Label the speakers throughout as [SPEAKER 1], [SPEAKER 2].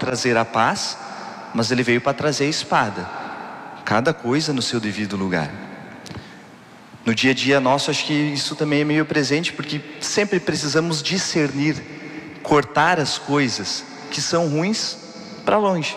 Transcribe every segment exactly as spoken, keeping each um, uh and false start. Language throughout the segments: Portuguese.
[SPEAKER 1] trazer a paz, mas ele veio para trazer a espada. Cada coisa no seu devido lugar. No dia a dia nosso, acho que isso também é meio presente, porque sempre precisamos discernir, cortar as coisas que são ruins para longe.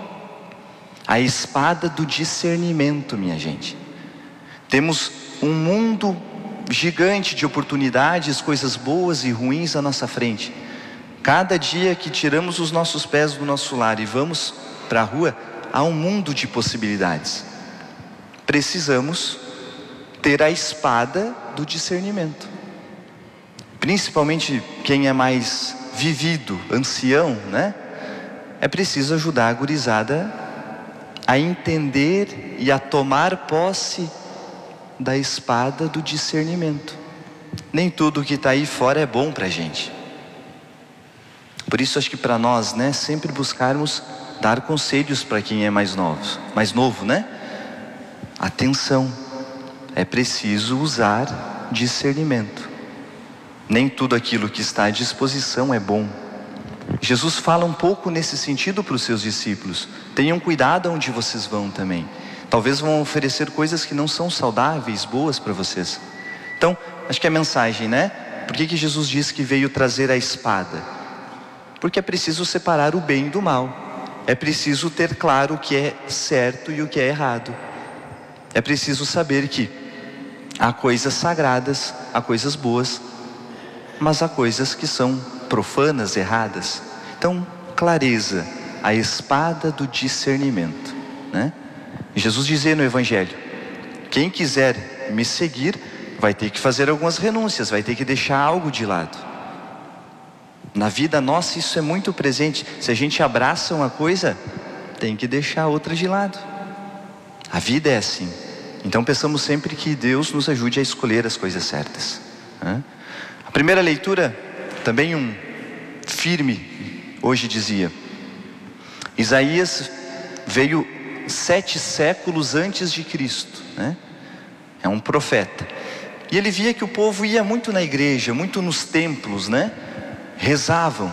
[SPEAKER 1] A espada do discernimento, minha gente. Temos um mundo gigante de oportunidades, coisas boas e ruins à nossa frente. Cada dia que tiramos os nossos pés do nosso lar e vamos para a rua, há um mundo de possibilidades. Precisamos ter a espada do discernimento. Principalmente quem é mais vivido, ancião, né? É preciso ajudar a gurizada a entender e a tomar posse da espada do discernimento. Nem tudo que está aí fora é bom para a gente. Por isso acho que para nós, né, sempre buscarmos dar conselhos para quem é mais novo, mais novo, né? Atenção, é preciso usar discernimento. Nem tudo aquilo que está à disposição é bom. Jesus fala um pouco nesse sentido para os seus discípulos. Tenham cuidado onde vocês vão também. Talvez vão oferecer coisas que não são saudáveis, boas para vocês. Então, acho que é a mensagem, né? Por que que Jesus disse que veio trazer a espada? Porque é preciso separar o bem do mal. É preciso ter claro o que é certo e o que é errado. É preciso saber que há coisas sagradas, há coisas boas, mas há coisas que são profanas, erradas. Então, clareza, a espada do discernimento, né? Jesus dizia no Evangelho: quem quiser me seguir vai ter que fazer algumas renúncias, vai ter que deixar algo de lado. Na vida nossa isso é muito presente. Se a gente abraça uma coisa, tem que deixar outra de lado. A vida é assim. Então pensamos sempre que Deus nos ajude a escolher as coisas certas, né? A primeira leitura, também um firme, hoje dizia: Isaías veio sete séculos antes de Cristo, né? É um profeta. E ele via que o povo ia muito na igreja, muito nos templos, né? Rezavam.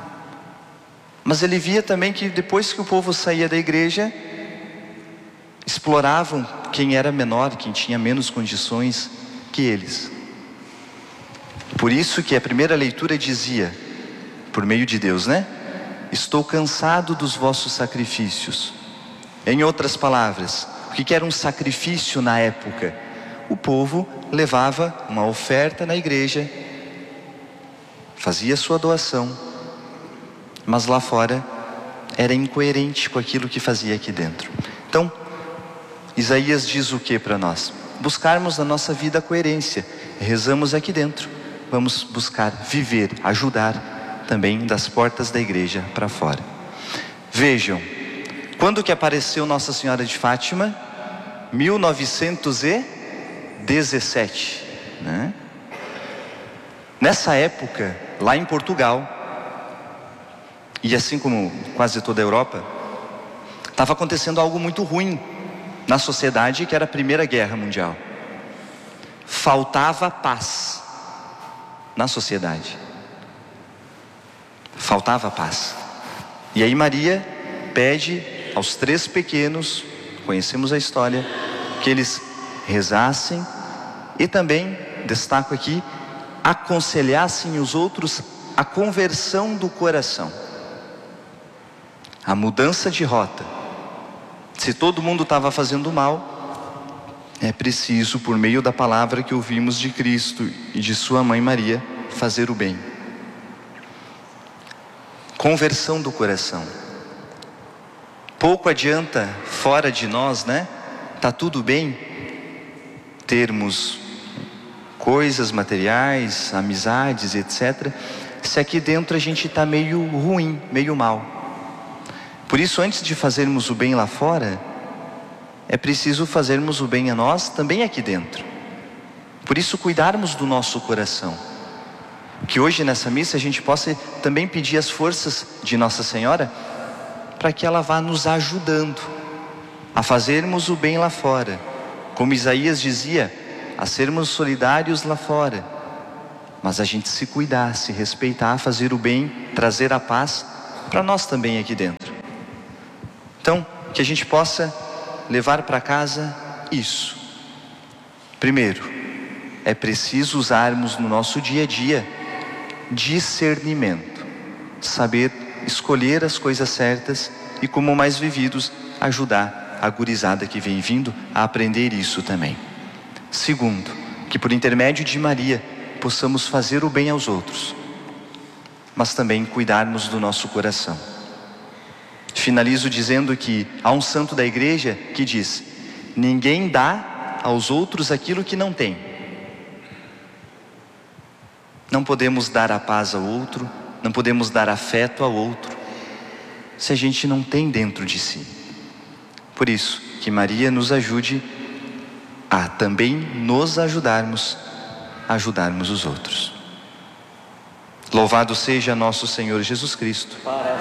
[SPEAKER 1] Mas ele via também que depois que o povo saía da igreja, exploravam quem era menor, quem tinha menos condições que eles. Por isso que a primeira leitura dizia, por meio de Deus, né? Estou cansado dos vossos sacrifícios. Em outras palavras, o que era um sacrifício na época? O povo levava uma oferta na igreja, fazia sua doação, mas lá fora era incoerente com aquilo que fazia aqui dentro. Então, Isaías diz o que para nós? Buscarmos na nossa vida a coerência. Rezamos aqui dentro, vamos buscar viver, ajudar também das portas da igreja para fora. Vejam, quando que apareceu Nossa Senhora de Fátima? mil novecentos e dezessete, né? Nessa época, lá em Portugal, e assim como quase toda a Europa, estava acontecendo algo muito ruim na sociedade, que era a Primeira Guerra Mundial. Faltava paz na sociedade. Faltava paz. E aí Maria pede aos três pequenos, conhecemos a história, que eles rezassem e também, destaco aqui, aconselhassem os outros a conversão do coração, a mudança de rota. Se todo mundo estava fazendo mal, é preciso, por meio da palavra que ouvimos de Cristo e de sua mãe Maria, fazer o bem. Conversão do coração. Pouco adianta fora de nós, né? Tá tudo bem termos coisas materiais, amizades, etcétera, se aqui dentro a gente está meio ruim, meio mal. Por isso, antes de fazermos o bem lá fora, é preciso fazermos o bem a nós também aqui dentro. Por isso, cuidarmos do nosso coração. Que hoje nessa missa a gente possa também pedir as forças de Nossa Senhora para que ela vá nos ajudando a fazermos o bem lá fora. Como Isaías dizia, a sermos solidários lá fora. Mas a gente se cuidar, se respeitar, fazer o bem, trazer a paz para nós também aqui dentro. Então, que a gente possa levar para casa isso. Primeiro, é preciso usarmos no nosso dia a dia discernimento, saber escolher as coisas certas e, como mais vividos, ajudar a gurizada que vem vindo a aprender isso também. Segundo, que por intermédio de Maria possamos fazer o bem aos outros, mas também cuidarmos do nosso coração. Finalizo dizendo que há um santo da igreja que diz: ninguém dá aos outros aquilo que não tem. Não podemos dar a paz ao outro, não podemos dar afeto ao outro, se a gente não tem dentro de si. Por isso, que Maria nos ajude a também nos ajudarmos a ajudarmos os outros. Louvado seja nosso Senhor Jesus Cristo.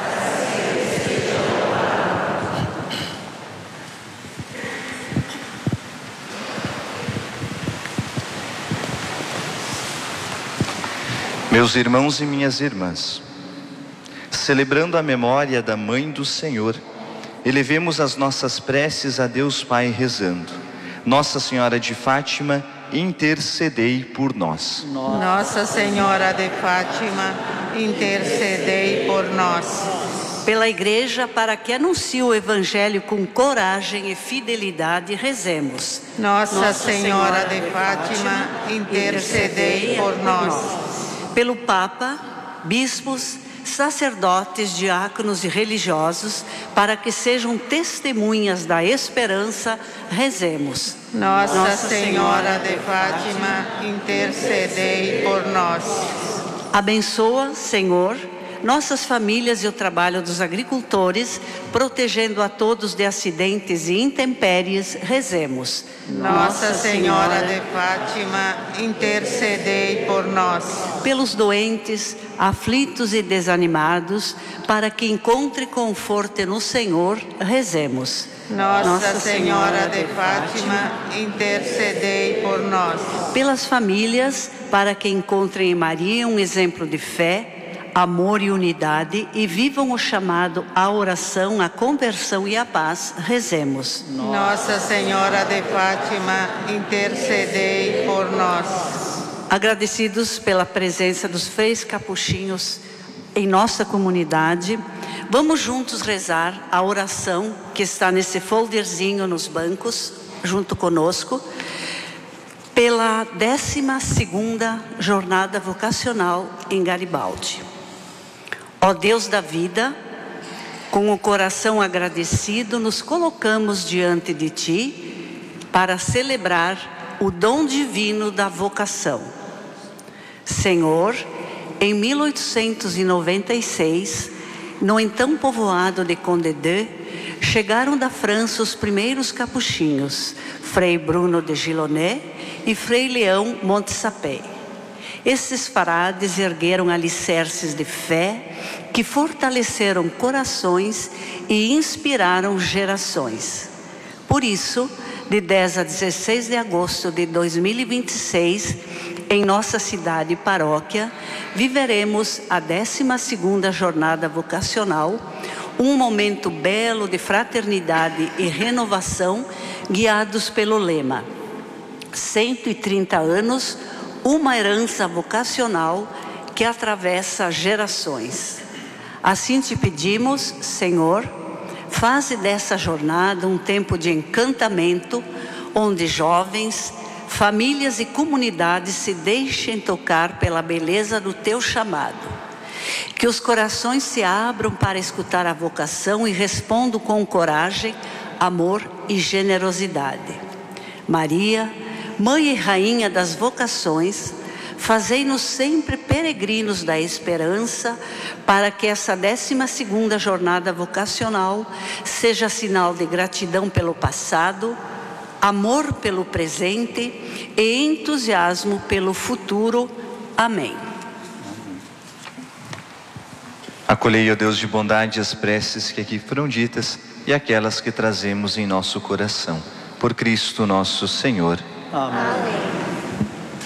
[SPEAKER 1] Meus irmãos e minhas irmãs, celebrando a memória da Mãe do Senhor, elevemos as nossas preces a Deus Pai rezando: Nossa Senhora de Fátima, intercedei por nós.
[SPEAKER 2] Nossa Senhora de Fátima, intercedei por nós.
[SPEAKER 3] Pela Igreja, para que anuncie o Evangelho com coragem e fidelidade, rezemos.
[SPEAKER 2] Nossa, Nossa Senhora, Senhora de Fátima, intercedei por nós.
[SPEAKER 3] Pelo Papa, bispos, sacerdotes, diáconos e religiosos, para que sejam testemunhas da esperança, rezemos.
[SPEAKER 2] Nossa, Nossa Senhora de Fátima, intercedei por nós.
[SPEAKER 3] Abençoa, Senhor, nossas famílias e o trabalho dos agricultores, protegendo a todos de acidentes e intempéries, rezemos.
[SPEAKER 2] Nossa Senhora de Fátima, intercedei por nós.
[SPEAKER 3] Pelos doentes, aflitos e desanimados, para que encontre conforto no Senhor, rezemos.
[SPEAKER 2] Nossa Senhora de Fátima, intercedei por nós.
[SPEAKER 3] Pelas famílias, para que encontrem em Maria um exemplo de fé, amor e unidade e vivam o chamado à oração, à conversão e à paz, rezemos.
[SPEAKER 2] Nossa Senhora de Fátima, intercedei por nós.
[SPEAKER 3] Agradecidos pela presença dos freis capuchinhos em nossa comunidade, vamos juntos rezar a oração que está nesse folderzinho nos bancos, junto conosco, pela décima segunda jornada vocacional em Garibaldi. Ó Deus da vida, com o coração agradecido, nos colocamos diante de Ti para celebrar o dom divino da vocação. Senhor, em mil oitocentos e noventa e seis, no então povoado de Condé, chegaram da França os primeiros capuchinhos, Frei Bruno de Gilonet e Frei Leão Montesapé. Esses frades ergueram alicerces de fé que fortaleceram corações e inspiraram gerações. Por isso, de dez a dezesseis de agosto de dois mil e vinte e seis, em nossa cidade e paróquia, viveremos a décima segunda jornada vocacional, um momento belo de fraternidade e renovação, guiados pelo lema: cento e trinta anos, uma herança vocacional que atravessa gerações. Assim te pedimos, Senhor, faze dessa jornada um tempo de encantamento, onde jovens, famílias e comunidades se deixem tocar pela beleza do teu chamado. Que os corações se abram para escutar a vocação e respondam com coragem, amor e generosidade. Maria, Mãe e Rainha das vocações, fazei-nos sempre peregrinos da esperança, para que essa décima segunda jornada vocacional seja sinal de gratidão pelo passado, amor pelo presente e entusiasmo pelo futuro. Amém.
[SPEAKER 1] Acolhei, ó Deus de bondade, as preces que aqui foram ditas e aquelas que trazemos em nosso coração. Por Cristo nosso Senhor.
[SPEAKER 2] Amém.